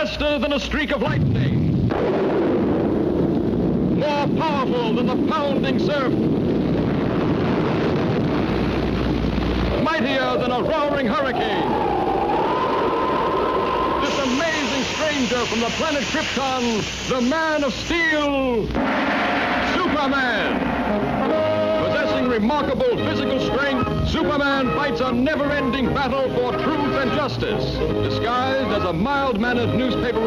Faster than a streak of lightning. More powerful than the pounding surf. Mightier than a roaring hurricane. This amazing stranger from the planet Krypton, the Man of Steel, Superman. Possessing remarkable physical strength, Superman fights a never-ending battle for truth and justice. Disguised as a mild-mannered newspaper